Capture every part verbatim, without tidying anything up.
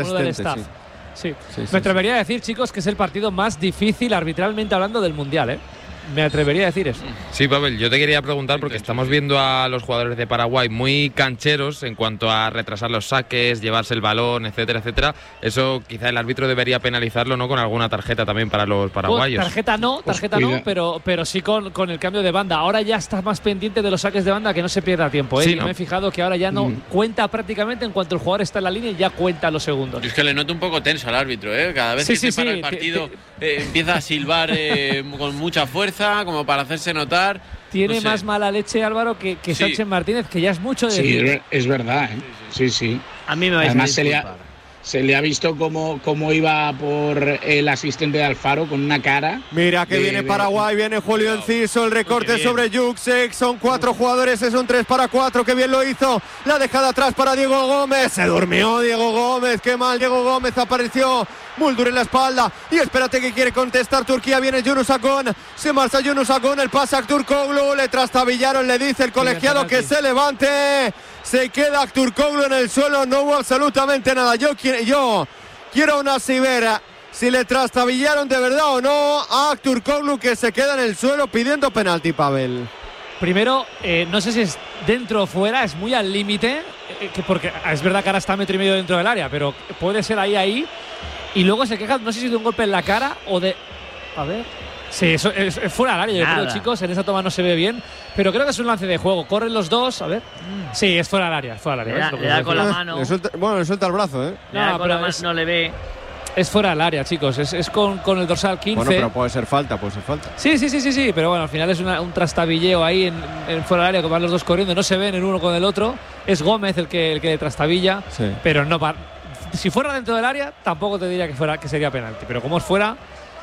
uno del staff. Sí. Sí. Sí, sí, me atrevería sí. a decir, chicos, que es el partido más difícil arbitralmente hablando del Mundial, ¿eh? Me atrevería a decir eso. Sí, Pavel, yo te quería preguntar porque estamos viendo a los jugadores de Paraguay muy cancheros en cuanto a retrasar los saques, llevarse el balón, etcétera, etcétera. Eso quizá el árbitro debería penalizarlo, ¿no? Con alguna tarjeta también para los paraguayos. Pues tarjeta no, tarjeta pues no, pero, pero sí con, con el cambio de banda. Ahora ya está más pendiente de los saques de banda, que no se pierda tiempo, ¿eh? Sí, ¿no? Me he fijado que ahora ya no mm. cuenta prácticamente en cuanto el jugador está en la línea y ya cuenta los segundos. Yo es que le noto un poco tenso al árbitro, ¿eh? Cada vez sí, que sí, se para sí, el partido te, te, eh, empieza a silbar eh, con mucha fuerza, como para hacerse notar. Tiene no sé. más mala leche, Álvaro, que, que sí. Sánchez Martínez, que ya es mucho de Sí, decir. es verdad, ¿eh? Sí, sí. A mí me vais Además, a se le, ha, se le ha visto cómo, cómo iba por el asistente de Alfaro con una cara. Mira que de, viene Paraguay, de... viene Julio Enciso, el recorte sobre Juksek. Son cuatro jugadores, es un tres para cuatro. Que bien lo hizo. La dejada atrás para Diego Gómez. Se durmió Diego Gómez. Qué mal Diego Gómez. Apareció Muldur en la espalda. Y espérate que quiere contestar Turquía. Viene Yunus Akon. Se marcha Yunus Akon. El pase a Turkoglu. Le trastabillaron. Le dice el colegiado que se levante. Se queda Turkoglu en el suelo. No hubo absolutamente nada. Yo quiero, yo quiero aún así ver si le trastabillaron de verdad o no a Turkoglu, que se queda en el suelo pidiendo penalti, Pavel. Primero, eh, no sé si es dentro o fuera, es muy al límite, eh, porque es verdad que ahora está a metro y medio dentro del área, pero puede ser ahí, ahí. Y luego se queja, no sé si de un golpe en la cara o de... A ver... Sí, eso es, es fuera del área, yo creo, chicos. En esa toma no se ve bien, pero creo que es un lance de juego. Corren los dos, a ver. Sí, es fuera del área, es fuera del área. Le da, le da con la mano. Le suelta, bueno, le suelta el brazo, ¿eh? Le da no, con la mano, es, no le ve. Es fuera del área, chicos. Es, es con, con el dorsal quince. Bueno, pero puede ser falta, puede ser falta. Sí, sí, sí, sí, sí. Pero bueno, al final es una, un trastabilleo ahí en, en fuera del área, que van los dos corriendo. No se ven el uno con el otro. Es Gómez el que, el que le trastabilla. Sí. Pero no va. Si fuera dentro del área, tampoco te diría que, fuera, que sería penalti. Pero como es fuera,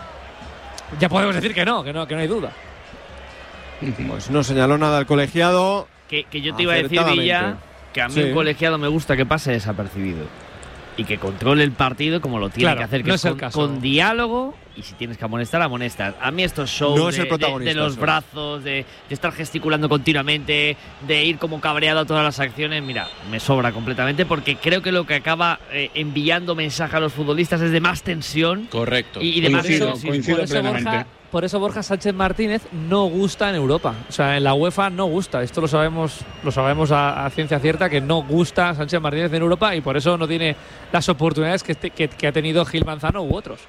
ya podemos decir que no, que no, que no hay duda. Pues no señaló nada al colegiado. Que, que yo te iba a decir, Villa, que a mí sí. un colegiado me gusta que pase desapercibido y que controle el partido como lo tiene claro, que hacer, que no es con, con diálogo, y si tienes que amonestar, amonestas. A mí estos shows no de, de, de los brazos, de, de estar gesticulando continuamente, de ir como cabreado a todas las acciones, mira, me sobra completamente, porque creo que lo que acaba eh, enviando mensaje a los futbolistas es de más tensión. Correcto. Y, y de coincido, más coincido por eso, plenamente. Borja, por eso Borja Sánchez Martínez no gusta en Europa. O sea, en la UEFA no gusta. Esto lo sabemos, lo sabemos a, a ciencia cierta, que no gusta Sánchez Martínez en Europa, y por eso no tiene las oportunidades que, este, que, que ha tenido Gil Manzano u otros.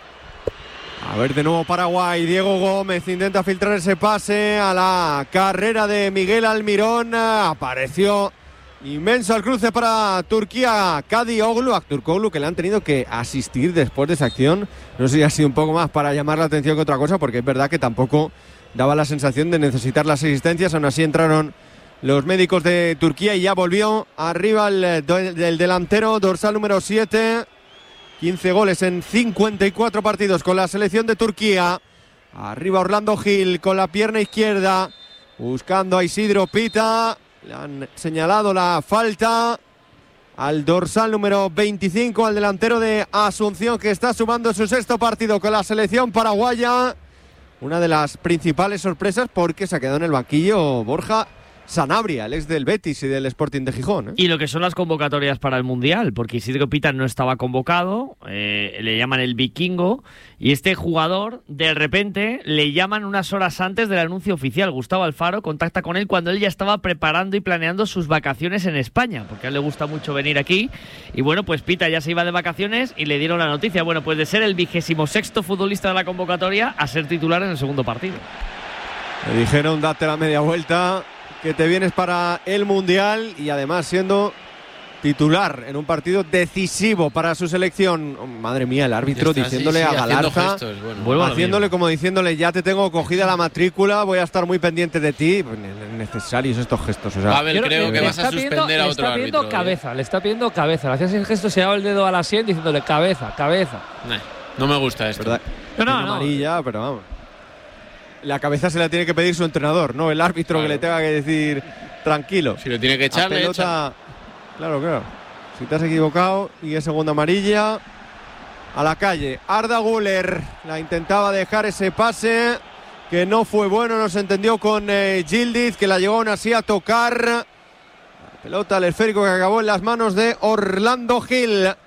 A ver, de nuevo Paraguay. Diego Gómez intenta filtrar ese pase a la carrera de Miguel Almirón. Apareció inmenso al cruce para Turquía. Kadioglu, a Turkoglu, que le han tenido que asistir después de esa acción. No sé si ha sido un poco más para llamar la atención que otra cosa, porque es verdad que tampoco daba la sensación de necesitar las asistencias. Aún así entraron los médicos de Turquía y ya volvió arriba el del delantero, dorsal número siete. quince goles en cincuenta y cuatro partidos con la selección de Turquía. Arriba Orlando Gil con la pierna izquierda, buscando a Isidro Pita. Le han señalado la falta al dorsal número veinticinco, al delantero de Asunción, que está sumando su sexto partido con la selección paraguaya. Una de las principales sorpresas, porque se ha quedado en el banquillo Borja Sanabria, el ex del Betis y del Sporting de Gijón, ¿eh? Y lo que son las convocatorias para el Mundial, porque Isidro Pita no estaba convocado, eh, le llaman el vikingo, y este jugador, de repente, le llaman unas horas antes del anuncio oficial. Gustavo Alfaro contacta con él cuando él ya estaba preparando y planeando sus vacaciones en España, porque a él le gusta mucho venir aquí, y bueno, pues Pita ya se iba de vacaciones y le dieron la noticia, bueno, pues de ser el vigésimo sexto futbolista de la convocatoria a ser titular en el segundo partido. Le dijeron, date la media vuelta, que te vienes para el Mundial, y además siendo titular en un partido decisivo para su selección. Oh, madre mía, el árbitro está, diciéndole sí, sí, a Galarza, gestos, bueno. haciéndole como diciéndole, ya te tengo cogida la matrícula, voy a estar muy pendiente de ti. Pues, necesarios estos gestos. O sea, Pavel, creo que vas a suspender pidiendo, a otro árbitro. Le está pidiendo árbitro, cabeza, ¿eh? le está pidiendo cabeza. Le hacías el gesto, se daba el dedo a la sien diciéndole cabeza, cabeza. Nah, no me gusta esto. ¿Verdad? No, no, no. Amarilla, pero vamos. La cabeza se la tiene que pedir su entrenador, no el árbitro, claro, que le tenga que decir tranquilo. Si lo tiene que echar, le echa. Claro, claro. Si te has equivocado y es segunda amarilla, a la calle. Arda Güler la intentaba dejar ese pase, que no fue bueno, no se entendió con eh, Yildiz, que la llegó aún así a tocar. La pelota, el esférico, que acabó en las manos de Orlando Gil.